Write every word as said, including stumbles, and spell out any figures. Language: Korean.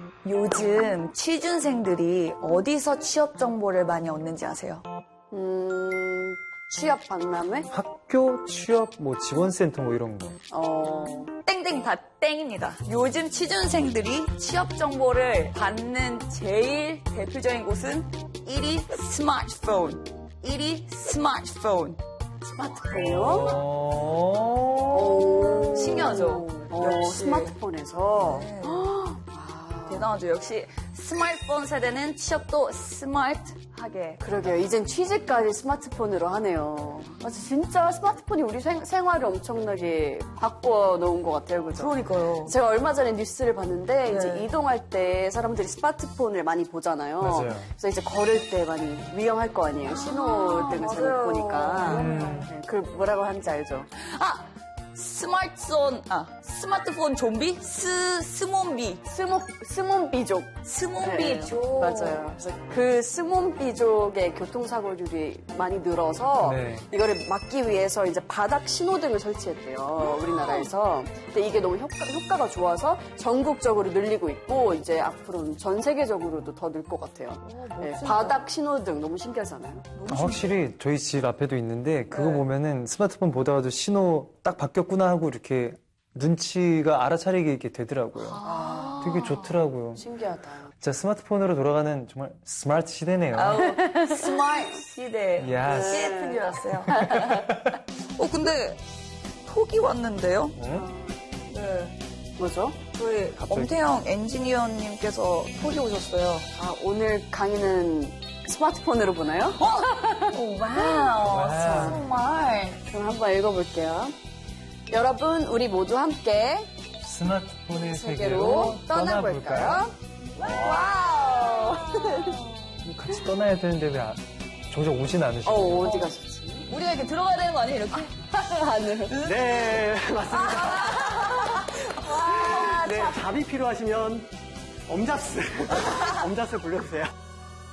요즘 취준생들이 어디서 취업 정보를 많이 얻는지 아세요? 음, 취업 박람회? 학교 취업 뭐 지원센터 뭐 이런 거. 어. 땡땡 다 땡입니다. 요즘 취준생들이 취업 정보를 받는 제일 대표적인 곳은 일 위 스마트폰. 일 위 스마트폰. 스마트폰이요? 어... 신기하죠? 어, 역시. 스마트폰에서. 네. 대단하죠. 역시 스마트폰 세대는 취업도 스마트하게. 그러게요. 이젠 취직까지 스마트폰으로 하네요. 맞아, 진짜 스마트폰이 우리 생, 생활을 엄청나게 바꿔 놓은 것 같아요. 그죠? 그러니까요. 제가 얼마 전에 뉴스를 봤는데 네. 이제 이동할 때 사람들이 스마트폰을 많이 보잖아요. 맞아요. 그래서 이제 걸을 때 많이 위험할 거 아니에요. 신호등을 아, 잘못 맞아요. 보니까. 음. 네, 그걸 뭐라고 하는지 알죠? 아! 스마트폰, 아, 스마트폰 좀비? 스, 스몬비. 스모, 스몬비족. 스몬비죠. 네, 맞아요. 그래서 그 스몬비족의 교통사고율이 많이 늘어서 네. 이거를 막기 위해서 이제 바닥 신호등을 설치했대요. 우리나라에서. 근데 이게 너무 효과, 효과가 좋아서 전국적으로 늘리고 있고 이제 앞으로는 전 세계적으로도 더 늘 것 같아요. 네, 바닥 신호등 너무 신기하잖아요. 아, 확실히 저희 집 앞에도 있는데 그거 네. 보면은 스마트폰 보다가도 신호 딱 바뀌었구나 하고 이렇게 눈치가 알아차리게 이렇게 되더라고요. 아, 되게 좋더라고요. 신기하다. 진짜 스마트폰으로 돌아가는 정말 스마트 시대네요. 아우, 스마트 시대. Yes. 씨에프인 줄 알았어요. 어, 근데 톡이 왔는데요? 응? 네. 뭐죠? 저희 갑자기? 엄태영 엔지니어님께서 톡이 오셨어요. 아, 오늘 강의는 스마트폰으로 보나요? 오, 와우. 와우. 정말. 그럼 한번 읽어볼게요. 여러분, 우리 모두 함께 스마트폰의 세계로 떠나볼까요? 와우! 같이 떠나야 되는데 왜 아- 정작 오진 않으시죠? 어, 어디 가셨지? 우리가 이렇게 들어가야 되는 거 아니에요, 이렇게? 안으로. 네, 맞습니다. 와, 네, 답이 필요하시면 엄잡스, 엄잡스 불러주세요.